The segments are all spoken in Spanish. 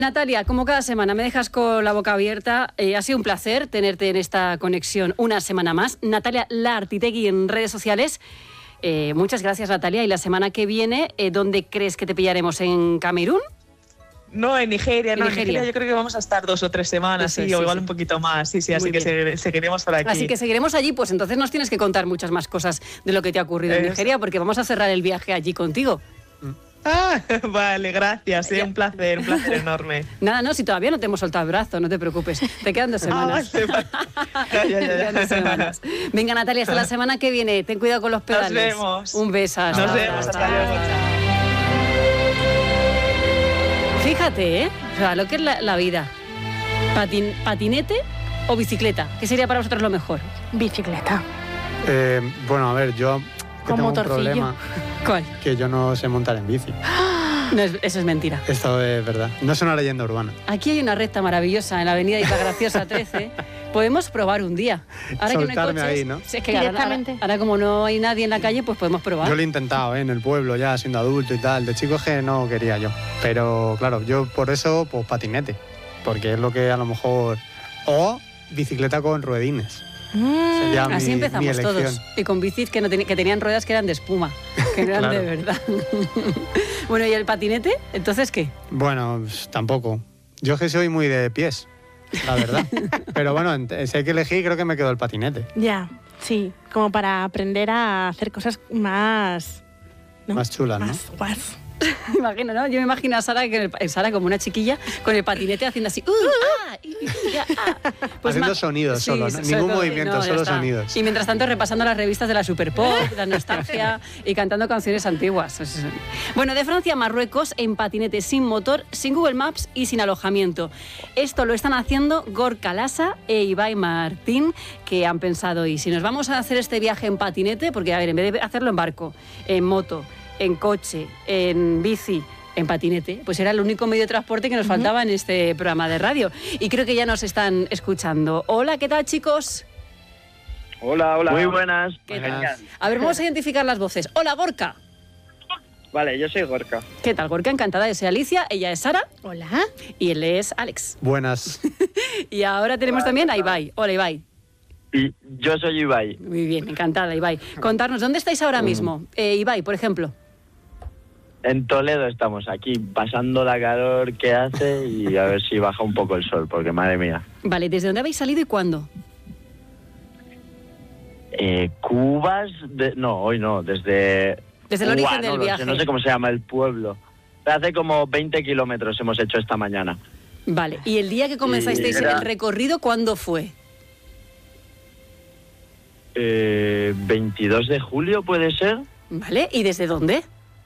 Natalia, como cada semana me dejas con la boca abierta, ha sido un placer tenerte en esta conexión una semana más. Natalia Lartitegui en redes sociales. Muchas gracias, Natalia. Y la semana que viene, ¿dónde crees que te pillaremos? ¿En Camerún? No, en Nigeria. En Nigeria yo creo que vamos a estar 2 o 3 semanas, sí, o igual un poquito más. Sí, así que seguiremos por aquí. Así que seguiremos allí, pues entonces nos tienes que contar muchas más cosas de lo que te ha ocurrido en Nigeria, porque vamos a cerrar el viaje allí contigo. Vale, gracias, un placer enorme. Nada, no, si todavía no te hemos soltado el brazo, no te preocupes, te quedan 2 semanas. Ya. 2 semanas. Venga, Natalia, hasta la semana que viene, ten cuidado con los pedales. Nos vemos. Un beso. Nos vemos, hasta luego. Fíjate, o sea, lo que es la vida. ¿Patinete o bicicleta? ¿Qué sería para vosotros lo mejor? Bicicleta. Bueno, a ver, yo tengo un problema. ¿Cuál? Que yo no sé montar en bici. No, eso es mentira. Esto es verdad. No es una leyenda urbana. Aquí hay una recta maravillosa en la avenida Hipagraciosa 13. Podemos probar un día. Ahora soltarme que no hay coches, ahí, ¿no? Sí, es que directamente. ahora como no hay nadie en la calle, pues podemos probar. Yo lo he intentado, en el pueblo, ya siendo adulto y tal. De chico es que no quería yo. Pero claro, yo por eso, pues patinete. Porque es lo que a lo mejor... O bicicleta con ruedines. Así empezamos todos. Y con bicis que tenían ruedas que eran de espuma, que no eran Claro. de verdad. Bueno, ¿y el patinete? ¿Entonces qué? Bueno, tampoco. Yo es que soy muy de pies, la verdad. Pero bueno, si hay que elegir, creo que me quedo el patinete. Ya, sí, como para aprender a hacer cosas más... ¿no? Más chulas, ¿no? Más guas. Imagino, ¿no? Yo me imagino a Sara, Sara como una chiquilla con el patinete haciendo así. Pues haciendo sonidos solo, ¿no? Ningún movimiento, solo sonidos. Y mientras tanto repasando las revistas de la Super Pop, la nostalgia y cantando canciones antiguas. Bueno, de Francia a Marruecos en patinete sin motor, sin Google Maps y sin alojamiento. Esto lo están haciendo Gorka Lasa e Ibai Martín, que han pensado, y si nos vamos a hacer este viaje en patinete, porque a ver, en vez de hacerlo en barco, en moto, en coche, en bici, en patinete, pues era el único medio de transporte que nos faltaba en este programa de radio. Y creo que ya nos están escuchando. Hola, ¿qué tal, chicos? Hola. Muy buenas. ¿Qué tal? A ver, vamos a identificar las voces. Hola, Gorka. Vale, yo soy Gorka. ¿Qué tal, Gorka? Encantada. Yo soy Alicia, ella es Sara. Hola. Y él es Alex. Buenas. Y ahora tenemos también a Ibai. Hola, Ibai. Y yo soy Ibai. Muy bien, encantada, Ibai. Contarnos, ¿dónde estáis ahora mismo? Ibai, por ejemplo. En Toledo estamos aquí, pasando la calor que hace y a ver si baja un poco el sol, porque madre mía. Vale, ¿desde dónde habéis salido y cuándo? Cubas, no, hoy no, desde el origen del viaje. No sé cómo se llama el pueblo. Hace como 20 kilómetros hemos hecho esta mañana. Vale, ¿y el día que comenzasteis el recorrido, cuándo fue? 22 de julio, ¿puede ser? Vale, ¿y desde dónde?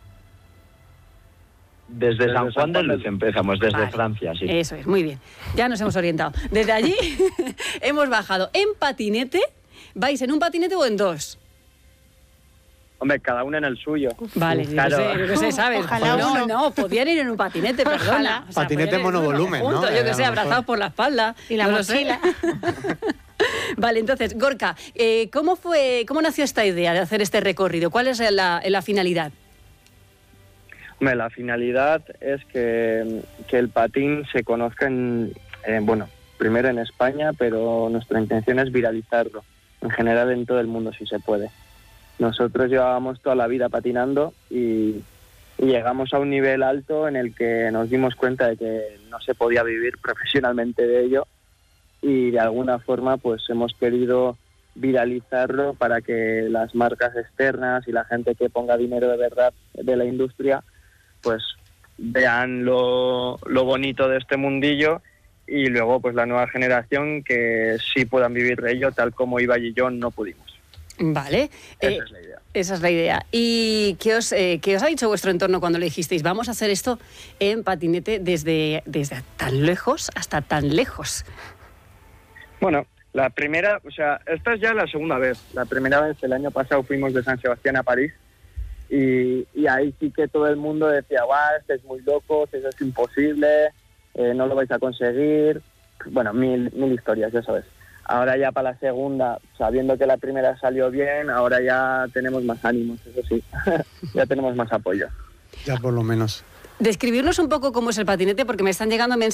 Desde San Juan de Luz empezamos, desde Francia, sí. Eso es, muy bien. Ya nos hemos orientado. Desde allí hemos bajado en patinete. ¿Vais en un patinete o en dos? Hombre, cada uno en el suyo. Vale, claro. Yo qué sé, ¿sabes? Ojalá No, podían ir en un patinete, perdona. O sea, Patinete monovolumen, ¿no? Juntos, yo que sé, abrazados por la espalda. Y la no lo sé. mochila. Vale, entonces, Gorka, ¿cómo nació esta idea de hacer este recorrido? ¿Cuál es la finalidad? Hombre, la finalidad es que el patín se conozca primero en España, pero nuestra intención es viralizarlo, en general en todo el mundo si se puede. Nosotros llevábamos toda la vida patinando y llegamos a un nivel alto en el que nos dimos cuenta de que no se podía vivir profesionalmente de ello y de alguna forma pues hemos querido viralizarlo para que las marcas externas y la gente que ponga dinero de verdad de la industria pues vean lo bonito de este mundillo y luego pues la nueva generación que sí puedan vivir de ello tal como Ibai y yo no pudimos. Vale. Esa es la idea. Esa es la idea. ¿Y qué os ha dicho vuestro entorno cuando le dijisteis vamos a hacer esto en patinete desde tan lejos hasta tan lejos? Bueno, la primera, o sea, esta es ya la segunda vez. La primera vez, el año pasado, fuimos de San Sebastián a París y ahí sí que todo el mundo decía, guau, este es muy loco, eso es imposible, no lo vais a conseguir. Bueno, mil historias, ya sabes. Ahora ya para la segunda, sabiendo que la primera salió bien, ahora ya tenemos más ánimos, eso sí, ya tenemos más apoyo. Ya por lo menos. Describirnos un poco cómo es el patinete, porque me están llegando mensajes